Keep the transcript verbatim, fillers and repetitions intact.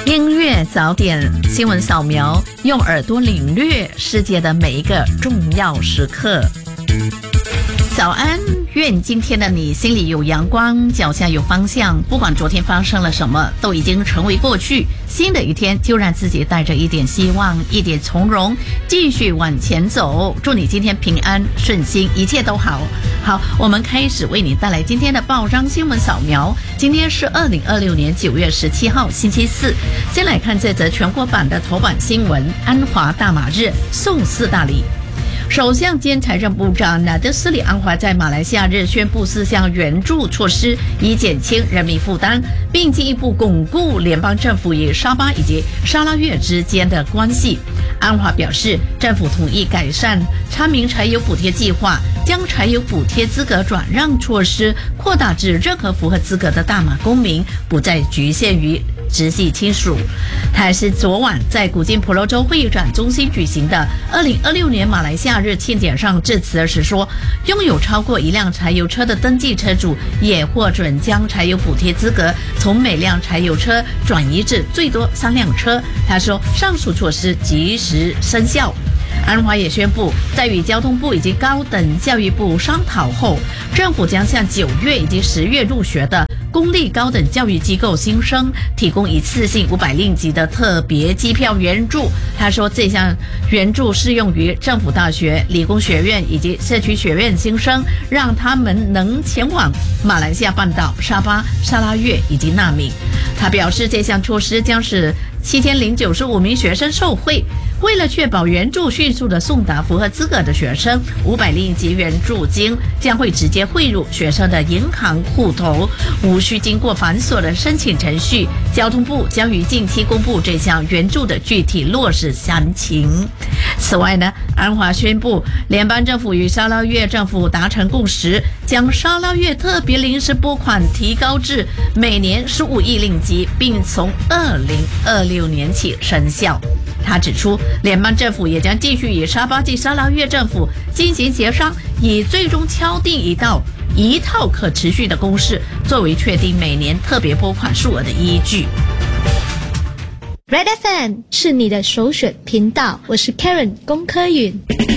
音乐早点新闻扫描，用耳朵领略世界的每一个重要时刻。早安，愿今天的你心里有阳光，脚下有方向。不管昨天发生了什么，都已经成为过去。新的一天，就让自己带着一点希望，一点从容，继续往前走。祝你今天平安顺心，一切都好。好，我们开始为你带来今天的报章新闻扫描。今天是二零二六年九月十七号，星期四。先来看这则全国版的头版新闻：安华大马日送四大礼。首相兼财政部长纳德斯里安华在马来西亚日宣布四项援助措施，以减轻人民负担，并进一步巩固联邦政府与沙巴以及沙拉越之间的关系。安华表示，政府同意改善参民柴油补贴计划，将柴油补贴资格转让措施扩大至任何符合资格的大马公民，不再局限于直系亲属。他也是昨晚在古晋婆罗洲会议展中心举行的二零二六年马来西亚日庆典上致辞时说，拥有超过一辆柴油车的登记车主也获准将柴油补贴资格从每辆柴油车转移至最多三辆车。他说，上述措施即时生效。安华也宣布，在与交通部以及高等教育部商讨后，政府将向九月以及十月入学的公立高等教育机构新生提供一次性五百令吉的特别机票援助。他说，这项援助适用于政府大学、理工学院以及社区学院新生，让他们能前往马来西亚半岛、沙巴、沙拉越以及纳敏。他表示，这项措施将使七千零九十五名学生受惠。为了确保援助迅速的送达符合资格的学生，五百令吉援助金将会直接汇入学生的银行户头，无需经过繁琐的申请程序。交通部将于近期公布这项援助的具体落实详情。此外呢，安华宣布，联邦政府与沙拉越政府达成共识，将沙拉越特别临时拨款提高至每年十五亿令吉，并从二零二六年起生效。他指出，联邦政府也将继续与沙巴及沙拉越政府进行协商，以最终敲定一道一套可持续的公式，作为确定每年特别拨款数额的依据。 Red F M 是你的首选频道，我是 Karen 龚科允。